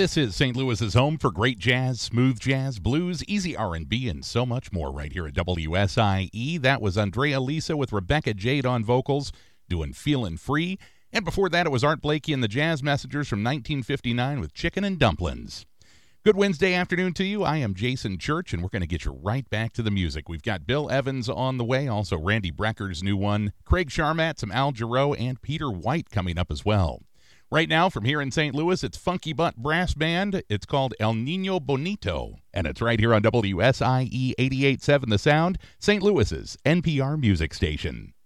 This is St. Louis's home for great jazz, smooth jazz, blues, easy R&B, and so much more right here at WSIE. That was Andrea Lisa with Rebecca Jade on vocals, doing Feelin' Free. And before that, it was Art Blakey and the Jazz Messengers from 1959 with Chicken and Dumplings. Good Wednesday afternoon to you. I am Jason Church, and we're going to get you right back to the music. We've got Bill Evans on the way, also Randy Brecker's new one, Craig Charmat, some Al Jarreau, and Peter White coming up as well. Right now, from here in St. Louis, it's Funky Butt Brass Band. It's called El Nino Bonito, and it's right here on WSIE 88.7 The Sound, St. Louis's NPR music station.